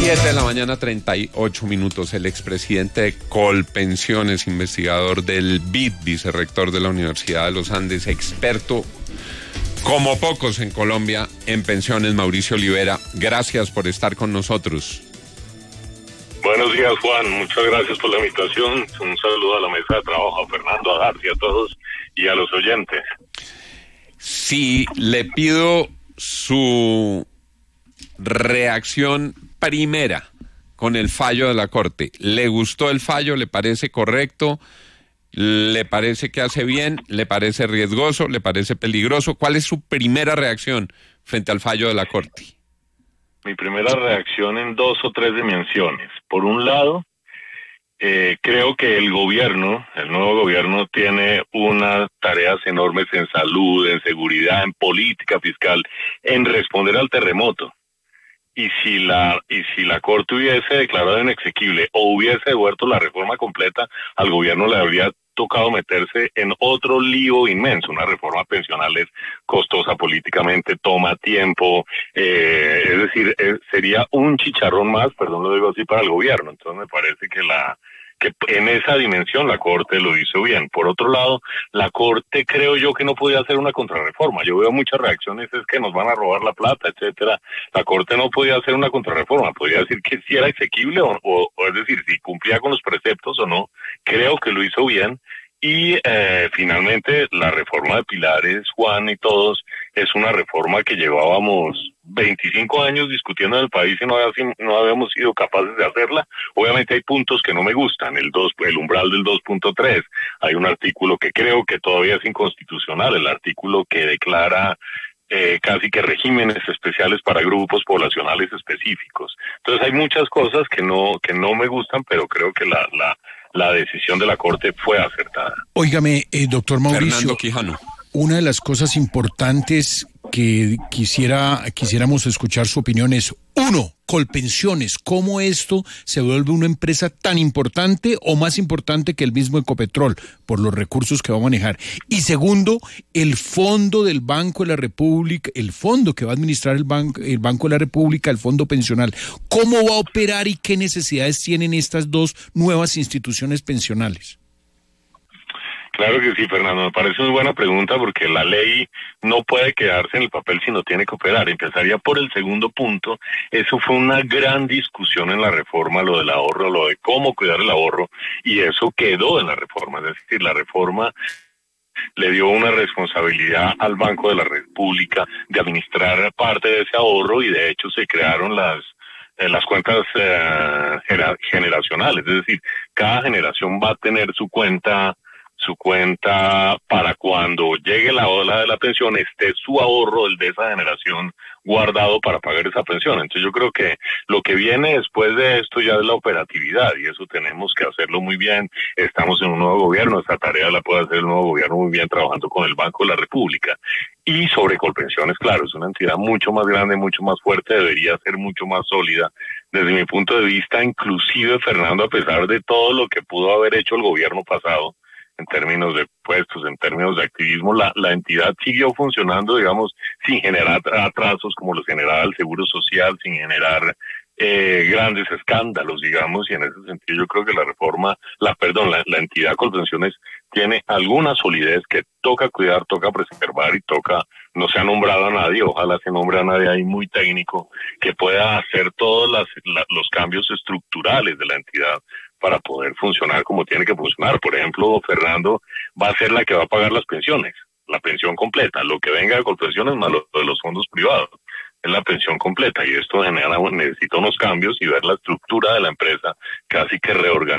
7:38 a.m. El expresidente de Colpensiones, investigador del BID, vicerrector de la Universidad de los Andes, experto como pocos en Colombia en pensiones, Mauricio Olivera. Gracias por estar con nosotros. Buenos días, Juan. Muchas gracias por la invitación. Un saludo a la mesa de trabajo, a Fernando, a Darcy, a todos y a los oyentes. Sí, le pido su reacción primera con el fallo de la Corte. ¿Le gustó el fallo? ¿Le parece correcto? ¿Le parece que hace bien? ¿Le parece riesgoso? ¿Le parece peligroso? ¿Cuál es su primera reacción frente al fallo de la Corte? Mi primera reacción en 2 o 3 dimensiones. Por un lado, creo que el nuevo gobierno tiene unas tareas enormes en salud, en seguridad, en política fiscal, en responder al terremoto. Y si la Corte hubiese declarado inexequible o hubiese devuelto la reforma completa, al gobierno le habría tocado meterse en otro lío inmenso. Una reforma pensional es costosa políticamente, toma tiempo, es decir, sería un chicharrón más, perdón lo digo así, para el gobierno. Entonces me parece que en esa dimensión la Corte lo hizo bien. Por otro lado, la Corte creo yo que no podía hacer una contrarreforma. Yo veo muchas reacciones, es que nos van a robar la plata, etcétera. La Corte no podía hacer una contrarreforma, podía decir que si era exequible o es decir, si cumplía con los preceptos o no. Creo que lo hizo bien. Y finalmente la reforma de Pilares, Juan y todos, es una reforma que llevábamos 25 años discutiendo en el país y no habíamos sido capaces de hacerla. Obviamente hay puntos que no me gustan, el umbral del 2.3, hay un artículo que creo que todavía es inconstitucional, el artículo que declara casi que regímenes especiales para grupos poblacionales específicos. Entonces hay muchas cosas que no me gustan, pero creo que la decisión de la Corte fue acertada. Óigame, doctor Mauricio, Fernando Quijano. Una de las cosas importantes que quisiéramos escuchar su opinión es, 1, Colpensiones, ¿cómo esto se vuelve una empresa tan importante o más importante que el mismo Ecopetrol por los recursos que va a manejar? Y segundo, el fondo del Banco de la República, el fondo que va a administrar el Banco de la República, el fondo pensional, ¿cómo va a operar y qué necesidades tienen estas dos nuevas instituciones pensionales? Claro que sí, Fernando, me parece muy buena pregunta porque la ley no puede quedarse en el papel sino tiene que operar. Empezaría por el segundo punto. Eso fue una gran discusión en la reforma, lo del ahorro, lo de cómo cuidar el ahorro, y eso quedó en la reforma. Es decir, la reforma le dio una responsabilidad al Banco de la República de administrar parte de ese ahorro y de hecho se crearon las cuentas generacionales. Es decir, cada generación va a tener su cuenta para cuando llegue la ola de la pensión esté su ahorro, el de esa generación, guardado para pagar esa pensión. Entonces yo creo que lo que viene después de esto ya es la operatividad y eso tenemos que hacerlo muy bien. Estamos en un nuevo gobierno, esta tarea la puede hacer el nuevo gobierno muy bien trabajando con el Banco de la República. Y sobre Colpensiones, claro, es una entidad mucho más grande, mucho más fuerte, debería ser mucho más sólida. Desde mi punto de vista, inclusive, Fernando, a pesar de todo lo que pudo haber hecho el gobierno pasado, en términos de puestos, en términos de activismo, la entidad siguió funcionando, digamos, sin generar atrasos como los generaba el Seguro Social, sin generar grandes escándalos, digamos, y en ese sentido yo creo que la entidad Colpensiones tiene alguna solidez que toca cuidar, toca preservar y no se ha nombrado a nadie, ojalá se nombre a nadie ahí muy técnico que pueda hacer todos los cambios estructurales de la entidad para poder funcionar como tiene que funcionar. Por ejemplo, Fernando va a ser la que va a pagar las pensiones, la pensión completa, lo que venga de Colpensiones más lo de los fondos privados, es la pensión completa y esto necesita unos cambios y ver la estructura de la empresa casi que reorganizar